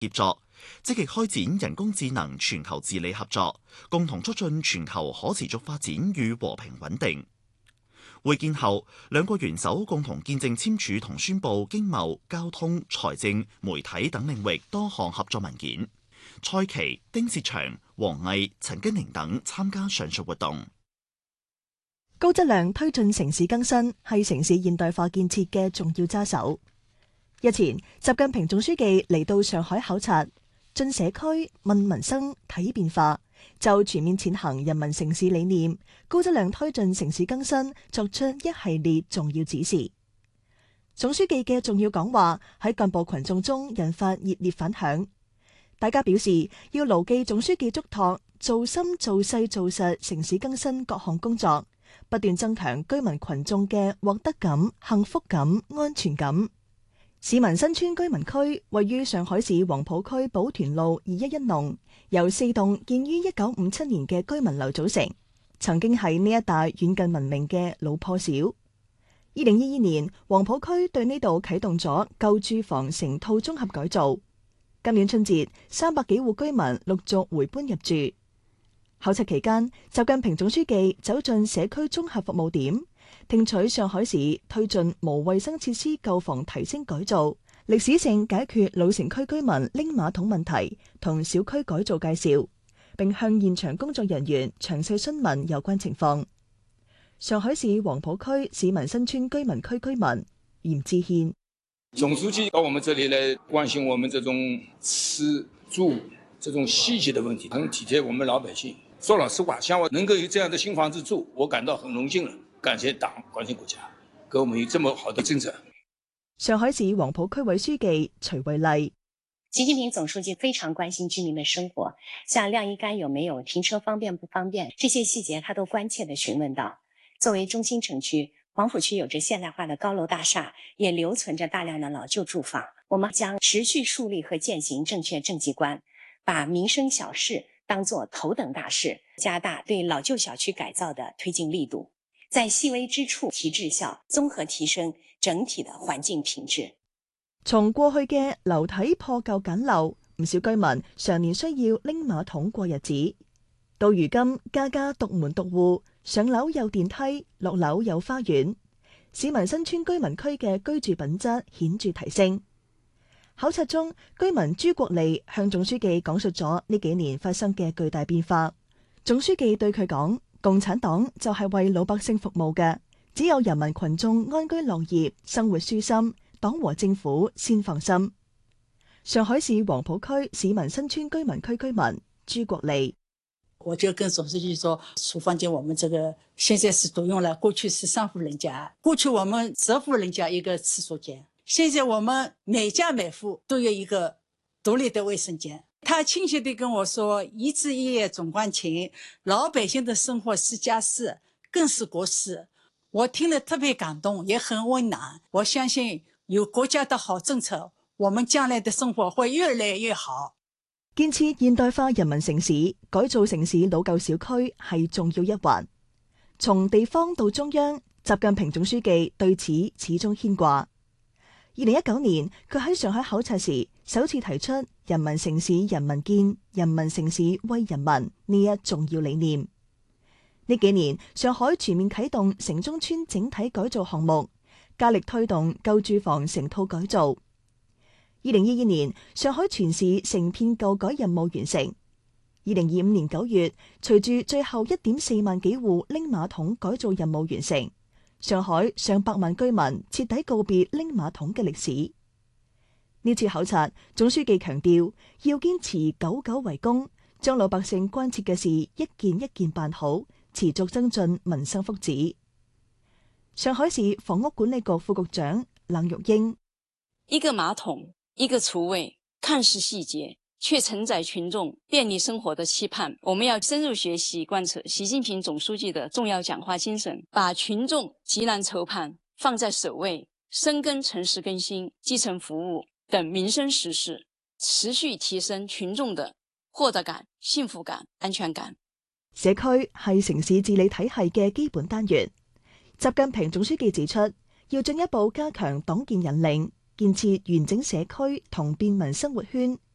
協作，積極開展人工智能全球治理合作，共同促進全球可持續發展與和平穩定。會見後，兩國元首共同見證簽署同宣布經貿、交通、財政、媒體等領域多項合作文件。蔡奇、丁薛祥、王毅、陳根寧等參加上述活動。 高質量推進城市更新係城市現代化建設嘅重要揸手。日前，習近平總書記嚟到上海考察，進社區、問民生、睇變化，就全面踐行人民城市理念、高質量推進城市更新作出一系列重要指示。總書記嘅重要講話喺幹部群眾中引發熱烈反響，大家表示要牢記總書記囑託，做深做細做實城市更新各項工作，不斷增強居民群眾嘅獲得感、幸福感、安全感。市民新村居民區位於上海市黃浦區寶團路211弄，由4棟建於1957年嘅居民樓組成，曾經係呢一帶遠近聞名嘅老破小。2022年，黃浦區對呢度啟動咗舊住房成套綜合改造。今年春節，300幾戶居民陸續回搬入住。考察期間，習近平總書記走進社區綜合服務點，聽取上海市推進無衛生設施舊房提升改造、歷史性解決老城區居民拎馬桶問題同小區改造介紹，並向現場工作人員詳細詢問有關情況。上海市黃浦區市民新村居民區居民嚴志憲： 總書記到我們這裡來關心我們這種吃住這種細節的問題，很體貼我們老百姓。說老實話，像我能夠有這樣的新房子住，我感到很榮幸了。感謝黨，感謝國家，給我們有這麼好的政策。 上海市黃浦區委書記徐惠麗： 習近平總書記非常關心居民的生活，像晾衣杆有沒有、停車方便不方便，這些細節他都關切地詢問到。作為中心城區，黃浦區有着現代化的高樓大廈，也留存着大量的老舊住房。我們將持續樹立和踐行正確政績觀，把民生小事當作頭等大事，加大對老舊小區改造的推進力度，在細微之處提質效，綜合提升整體的環境品質。 從過去嘅樓體破舊簡陋，唔少居民常年需要拎馬桶過日子，到如今家家獨門獨戶，上樓有電梯，落樓有花園，市民新村居民區嘅居住品質顯著提升。考察中，居民朱國利向總書記講述咗呢幾年發生嘅巨大變化。總書記對佢講：共產黨就係為老百姓服務嘅，只有人民群眾安居樂業、生活舒心，黨和政府先放心。上海市黃浦區市民新村居民區居民朱國利： 我就跟總書記說，廚房間我們這個現在是獨用了，過去是3戶人家，過去我們10戶人家一個廁所間，現在我們每家每戶都有一個獨立的衛生間。他親切地跟我說，一枝一葉總關情，老百姓的生活是家事，更是國事。我聽了特別感動，也很溫暖。我相信有國家的好政策，我們將來的生活會越來越好。 建設現代化人民城市，改造城市老舊小區係重要一環。從地方到中央，習近平總書記對此始終牽掛。2019年，佢喺上海考察時，首次提出人民城市人民建、人民城市為人民呢一重要理念。呢幾年，上海全面啟動城中村整體改造項目，加力推動舊住房成套改造。2022年，上海全市成片舊改任務完成。2025年9月，隨住最後1.4萬幾戶拎馬桶改造任務完成，上海上百萬居民徹底告別拎馬桶嘅歷史。呢次考察，總書記強調要堅持久久為功，將老百姓關切嘅事一件一件辦好，持續增進民生福祉。上海市房屋管理局副局長冷玉英： 一個馬桶，一個廚衛，看似細節，卻承載群眾便利生活的期盼。我們要深入學習貫徹習近平總書記的重要講話精神，把群眾急難愁盼放在首位，深耕城市更新、基層服務等民生實事，持續提升群眾的獲得感、幸福感、安全感。 社區係城市治理體系嘅基本單元。習近平總書記指出，要進一步加強黨建引領，建設完整社區同便民生活圈，